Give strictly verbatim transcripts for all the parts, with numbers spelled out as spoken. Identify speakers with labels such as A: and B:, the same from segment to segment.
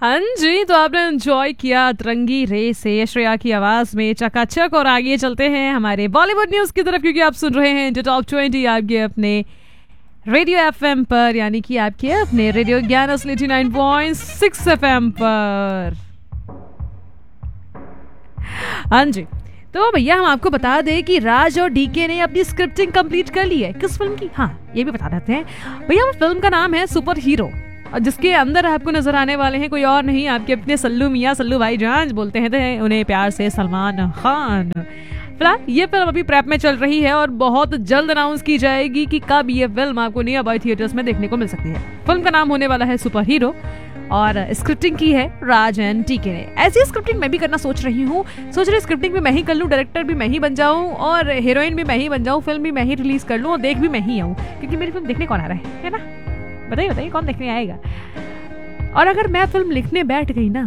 A: हाँ जी, तो आपने एंजॉय किया अतरंगी रे से श्रेया की आवाज में चकाचक। और आगे चलते हैं हमारे बॉलीवुड न्यूज की तरफ, क्योंकि आप सुन रहे हैं जो टॉप ट्वेंटी आपके अपने रेडियो एफएम पर, यानी कि आपके अपने रेडियो ज्ञान अस्सी नाइन पॉइंट सिक्स एफएम पर। हाँ जी, तो भैया हम आपको बता दें कि राज और डीके ने अपनी स्क्रिप्टिंग कंप्लीट कर ली है। किस फिल्म की, हाँ ये भी बता देते हैं भैया। वो फिल्म का नाम है सुपर हीरो, और जिसके अंदर आपको नजर आने वाले हैं कोई और नहीं, आपके अपने सल्लू मियाँ, सल्लू भाईजान बोलते हैं थे उन्हें प्यार से, सलमान खान। फिलहाल ये फिल्म अभी प्रेप में चल रही है और बहुत जल्द अनाउंस की जाएगी कि कब ये फिल्म आपको नियर बाय थिएटर्स में देखने को मिल सकती है। फिल्म का नाम होने वाला है सुपर हीरो और स्क्रिप्टिंग की है राज एंड टीके ने। ऐसी स्क्रिप्टिंग मैं भी करना सोच रही हूँ, सोच रही स्क्रिप्टिंग भी मैं ही कर लूँ, डायरेक्टर भी मैं ही बन जाऊँ और हीरोइन भी मैं ही बन जाऊँ, फिल्म भी मैं ही रिलीज कर लूँ और देख भी मैं ही आऊँ, क्योंकि मेरी फिल्म देखने कौन आ रहा है, है ना? बताइए बताइए कौन देखने आएगा। और अगर मैं फिल्म लिखने बैठ गई ना,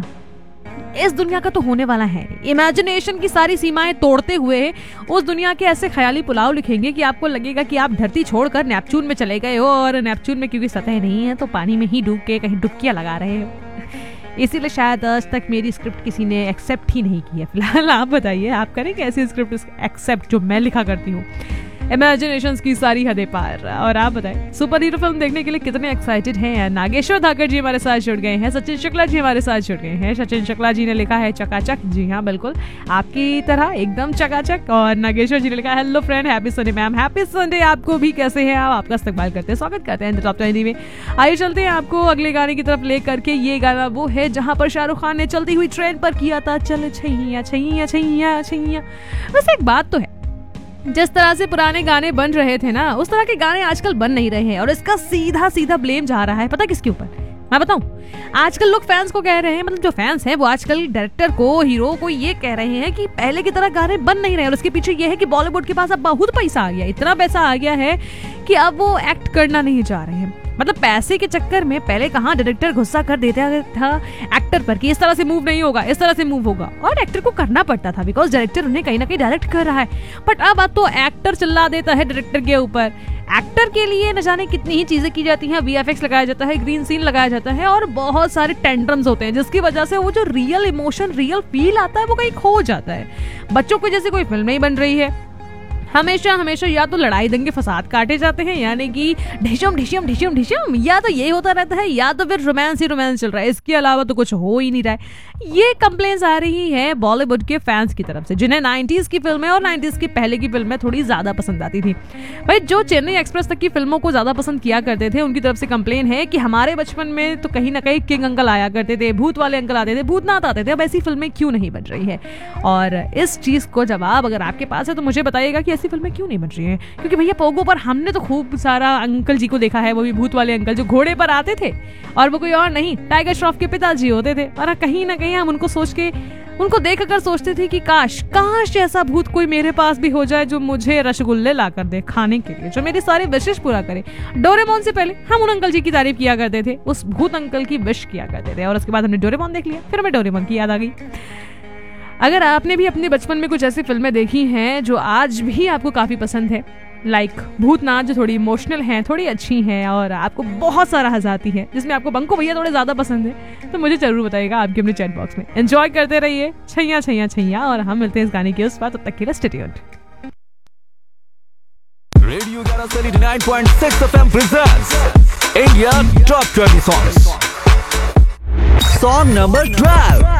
A: इस दुनिया का तो होने वाला है, इमेजिनेशन की सारी सीमाएं तोड़ते हुए उस दुनिया के ऐसे ख्याली पुलाव लिखेंगे कि आपको लगेगा कि आप धरती छोड़कर नेपच्यून में चले गए हो, और नेपच्यून में क्योंकि सतह नहीं है तो पानी में ही डूब के कहीं डुबकियां लगा रहे हो। इसीलिए शायद आज तक मेरी स्क्रिप्ट किसी ने एक्सेप्ट ही नहीं किया। फिलहाल आप बताइए, आप करेंगे ऐसी स्क्रिप्ट एक्सेप्ट जो मैं लिखा करती हूँ, इमेजिनेशंस की सारी हदें पार। और आप बताएं सुपर हीरो फिल्म देखने के लिए कितने एक्साइटेड हैं। नागेश्वर धाकड़ जी हमारे साथ जुड़ गए हैं, सचिन शुक्ला जी हमारे साथ जुड़ गए हैं। सचिन शुक्ला जी ने लिखा है चकाचक, जी हाँ बिल्कुल आपकी तरह एकदम चकाचक। और नागेश्वर जी ने लिखा है hello friend, happy Sunday ma'am, happy Sunday आपको भी। कैसे हैं आप? आपका इस्तकबाल करते हैं, स्वागत करते हैं टॉप ट्वेंटी में। आइए चलते हैं आपको अगले गाने की तरफ लेकर के। ये गाना वो है जहाँ पर शाहरुख खान ने चलती हुई ट्रेन पर किया था चल छैया छैया छैया छैया। वैसे एक बात तो है, जिस तरह से पुराने गाने बन रहे थे ना, उस तरह के गाने आजकल बन नहीं रहे हैं, और इसका सीधा सीधा ब्लेम जा रहा है पता किसके ऊपर? मैं बताऊं, आजकल लोग फैंस को कह रहे हैं, मतलब जो फैंस हैं वो आजकल डायरेक्टर को, हीरो को ये कह रहे हैं कि पहले की तरह गाने बन नहीं रहे। और उसके पीछे ये है कि बॉलीवुड के पास अब बहुत पैसा आ गया, इतना पैसा आ गया है कि अब वो एक्ट करना नहीं चाह रहे हैं। मतलब पैसे के चक्कर में पहले कहाँ डायरेक्टर गुस्सा कर देता था एक्टर पर कि इस तरह से मूव नहीं होगा, इस तरह से मूव होगा, और एक्टर को करना पड़ता था बिकॉज डायरेक्टर उन्हें कहीं ना कहीं डायरेक्ट कर रहा है। बट अब अब तो एक्टर चिल्ला देता है डायरेक्टर के ऊपर। एक्टर के लिए न जाने कितनी ही चीजें की जाती हैं, वीएफएक्स लगाया जाता है, ग्रीन सीन लगाया जाता है, और बहुत सारे टेंड्रम्स होते हैं, जिसकी वजह से वो जो रियल इमोशन, रियल फील आता है वो कहीं खो जाता है। बच्चों को जैसे कोई फिल्म नहीं बन रही है, हमेशा हमेशा या तो लड़ाई दंगे फसाद काटे जाते हैं, यानी कि ढिशम ढिशम ढिशम ढिशम, या तो ये होता रहता है, या तो फिर रोमांस ही रोमांस चल रहा है, इसके अलावा तो कुछ हो ही नहीं रहा है। ये कंप्लेंट्स आ रही है बॉलीवुड के फैंस की तरफ से, जिन्हें नाइंटीज़ की फिल्में और नाइंटीज़ की पहले की फिल्में थोड़ी ज्यादा पसंद आती थी। भाई जो चेन्नई एक्सप्रेस तक की फिल्मों को ज्यादा पसंद किया करते थे, उनकी तरफ से कंप्लेन है कि हमारे बचपन में तो कहीं ना कहीं किंग अंकल आया करते थे, भूत वाले अंकल आते थे, भूतनाथ आते थे, अब ऐसी फिल्में क्यों नहीं बन रही है? और इस चीज को जवाब अगर आपके पास है तो मुझे बताइएगा कि ऐसी फिल्में क्यों नहीं बन रही है। क्योंकि भैया पोगो पर हमने तो खूब सारा अंकल जी को देखा है, वो भी भूत वाले अंकल जो घोड़े पर आते थे, और वो कोई और नहीं टाइगर श्रॉफ के पिताजी होते थे। और कहीं ना कहीं हम उनको सोच के, उनको देख कर सोचते थे कि काश काश ऐसा भूत कोई मेरे पास भी हो जाए जो मुझे रसगुल्ले ला कर दे खाने के लिए, जो मेरी सारी विशेष पूरा करे। डोरेमोन से पहले हम उन अंकल जी की तारीफ किया करते थे, उस भूत अंकल की विश किया करते थे, और उसके बाद हमने डोरेमोन देख लिया, फिर हमें डोरेमोन की याद आ गई। अगर आपने भी अपने बचपन में कुछ ऐसी फिल्में देखी हैं जो आज भी आपको काफी पसंद है, लाइक भूतनाथ, जो थोड़ी इमोशनल हैं, थोड़ी अच्छी हैं और आपको बहुत सारा हंसाती है, जिसमें आपको बंको भैया थोड़े ज्यादा पसंद है, तो मुझे जरूर बताइएगा आपके अपने चैट बॉक्स में। एंजॉय करते रहिए छैया छैया छैया, और हम मिलते हैं इस गाने के उस बात, तब तक के लिए stay tuned.
B: Radio ninety nine point six FM presents India top twenty songs. Song number twelve.